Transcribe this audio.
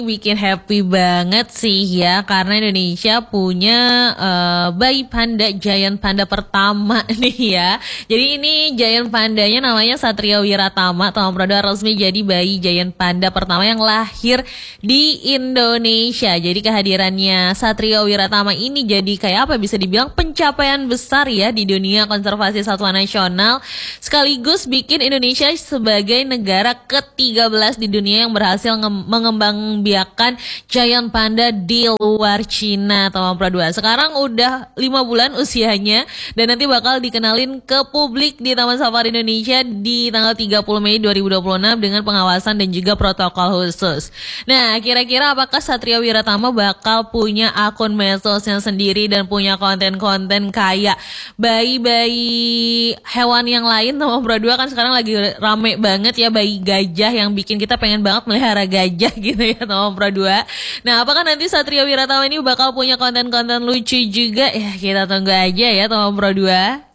Bikin happy banget sih ya karena Indonesia punya bayi panda giant panda pertama nih ya. Jadi ini giant pandanya namanya Satria Wiratama. Tom Prodwa resmi jadi bayi giant panda pertama yang lahir di Indonesia. Jadi kehadirannya Satria Wiratama ini jadi kayak apa, bisa dibilang pencapaian besar ya di dunia konservasi satwa nasional, sekaligus bikin Indonesia sebagai negara ke-13 di dunia yang berhasil mengembangbiakan giant panda di luar Cina. Tom Prodwa sekarang udah 5 bulan usianya dan nanti bakal dikenalin ke publik di Taman Safari Indonesia di tanggal 30 Mei 2026 dengan pengawasan dan juga protokol khusus. Nah, kira-kira apakah Satria Wiratama bakal punya akun medsosnya sendiri dan punya konten-konten kayak bayi-bayi hewan yang lain? Tom Prodwa kan sekarang lagi rame banget ya bayi gajah yang bikin kita pengen banget melihara gajah gitu ya Tom Prodwa. Nah, apakah nanti Satria Wiratama ini bakal punya konten-konten lucu juga? Ya, kita tunggu aja ya Tom Prodwa.